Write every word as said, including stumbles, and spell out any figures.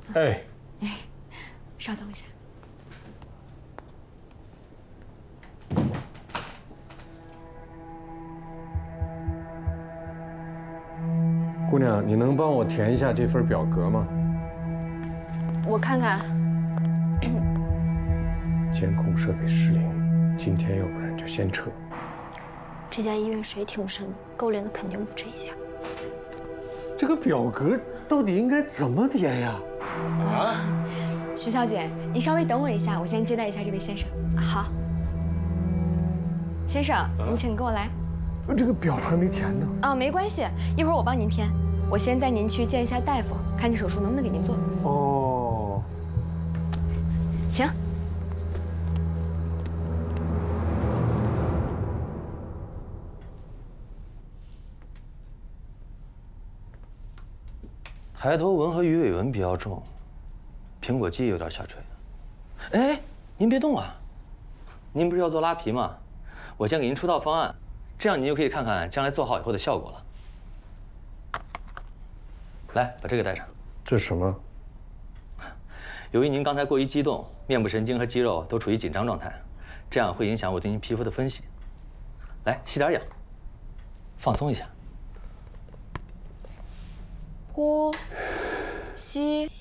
哎， 哎，稍等一下。 姑娘，你能帮我填一下这份表格吗？ 我看看。 监控设备失灵，今天要不然就先撤。 这家医院水挺深的，勾连的肯定不止一家。 这个表格到底应该怎么填呀？ 啊，徐小姐，你稍微等我一下，我先接待一下这位先生。好，先生，您请跟我来。 这个表还没填呢。 啊，没关系，一会儿我帮您填。我先带您去见一下大夫，看这手术能不能给您做。 哦， 请。 抬头纹和鱼尾纹比较重，苹果肌有点下垂。哎，您别动啊，您不是要做拉皮吗？我先给您出套方案，这样您就可以看看将来做好以后的效果了。来，把这个带上。 这什么？ 由于您刚才过于激动，面部神经和肌肉都处于紧张状态，这样会影响我对您皮肤的分析。来，吸点氧，放松一下。 呼，吸。